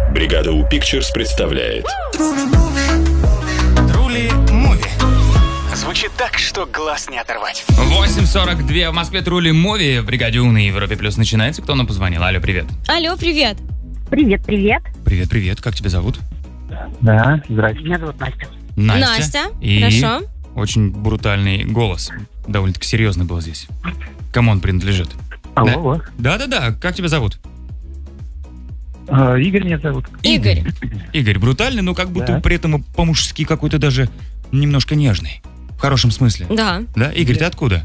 Бригада У Pictures представляет Трули Муви. Звучит так, что глаз не оторвать. 8:42 в Москве. Трули Муви в Бригаде У на Европе Плюс начинается. Кто нам позвонил? Алло, привет. Алло, привет. Привет. Привет. Как тебя зовут? Да, здрасте. Меня зовут Настя. Настя. И Хорошо. очень брутальный голос. Довольно-таки серьезный был здесь. Кому он принадлежит? Алло. Да. Как тебя зовут? Игорь меня зовут. Игорь. Игорь, брутальный, но как будто Да. при этом по-мужски какой-то даже немножко нежный. В хорошем смысле. Да. Да? Игорь, ты откуда?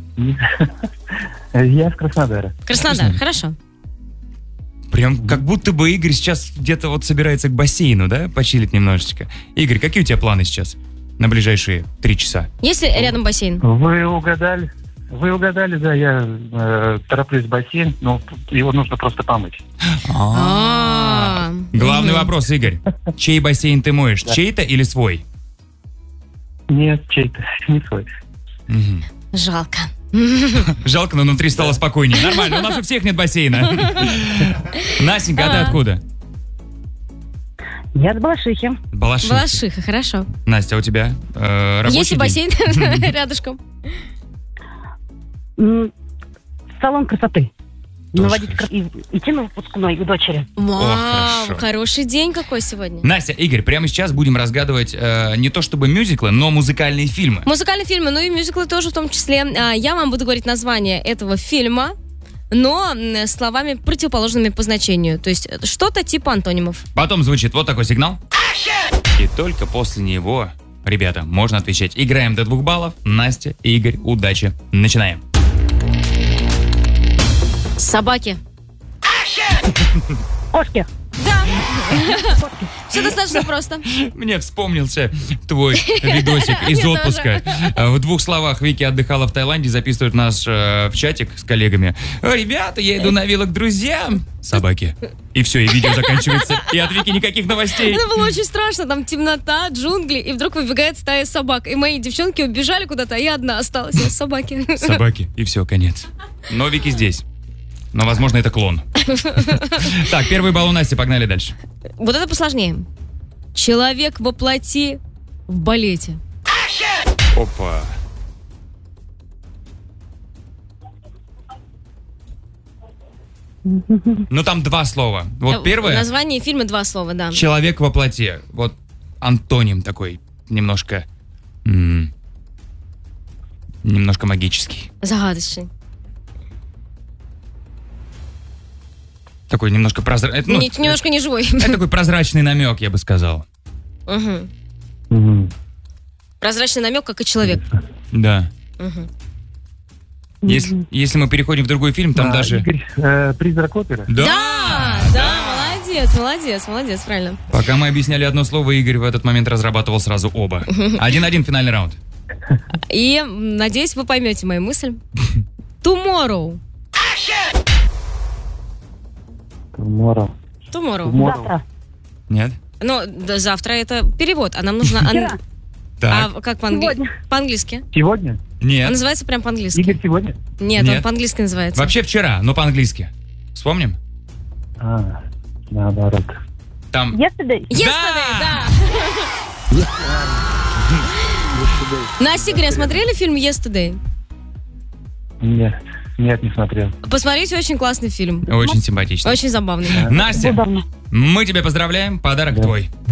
Я из Краснодара. Краснодар. Хорошо. Прям как будто бы Игорь сейчас где-то вот собирается к бассейну, да? Почилить немножечко. Игорь, какие у тебя планы сейчас на ближайшие 3 часа? Есть ли рядом бассейн? Вы угадали, да, я тороплюсь в бассейн, но его нужно просто помыть. Главный вопрос, Игорь. Чей бассейн ты моешь? Чей-то или свой? Нет, чей-то, не свой. Мгм. Жалко. Жалко, но внутри стало спокойнее. Нормально, у нас у всех нет бассейна. Настенька, а ты откуда? Я с Балашихи. Балашиха. Балашиха, хорошо. Настя, а у тебя рабочий Есть ли день? бассейн рядышком? Салон красоты. Тоже Наводить хорошо. идти на выпускной у дочери. Вау, хорошо. хороший день какой сегодня. Настя, Игорь, прямо сейчас будем разгадывать не то чтобы мюзиклы, но музыкальные фильмы. Музыкальные фильмы, ну и мюзиклы тоже в том числе. Я вам буду говорить название этого фильма, но словами противоположными по значению. То есть что-то типа антонимов. Потом звучит вот такой сигнал. И только после него, ребята, можно отвечать. Играем до 2 баллов. Настя, Игорь, удачи. Начинаем. Собаки. Кошки. Да. Все достаточно просто. Мне вспомнился твой видосик из Мне отпуска. В 2 словах. Вики отдыхала в Таиланде, записывает наш в чатик с коллегами. Ребята, я иду на виллу к друзьям. Собаки. И все, и видео заканчивается. И от Вики никаких новостей. Это было очень страшно. Там темнота, джунгли, и вдруг выбегает стая собак. И мои девчонки убежали куда-то, а я одна осталась. Я собаки. Собаки. И все, конец. Но Вики здесь. Но, возможно, это клон. Так, первый балл у Насти, погнали дальше. Вот это посложнее. Человек во плоти в балете. Опа. Ну, там 2 слова. Вот первое. Название фильма 2 слова, да. Человек во плоти. Вот антоним такой, немножко магический. Загадочный. Такой немножко прозрачный. Ну, Немножко не живой. это такой прозрачный намек, я бы сказал. Мгм. Прозрачный намек, как и человек. Да. Мгм. Если мы переходим в другой фильм, там даже... Игорь, призрак оперы. Да, молодец, правильно. Пока мы объясняли одно слово, Игорь в этот момент разрабатывал сразу оба. 1-1, финальный раунд. И надеюсь, вы поймете мою мысль. Tomorrow. Tomorrow. Завтра. Нет? Ну, да, завтра это перевод, а нам нужно... Вчера. Так. А как Сегодня. по-английски? Сегодня? Он Нет. называется прям по-английски. Игорь сегодня? Нет, Нет. он по-английски называется. Вообще вчера, но по-английски. Вспомним? Наоборот. Там... Yesterday. Yesterday, да. Настя, Игорь, смотрели фильм Yesterday? Нет, не смотрел. Посмотрите, очень классный фильм. Очень симпатично. Очень забавный. Настя, Удобно. мы тебя поздравляем. Подарок Да. твой.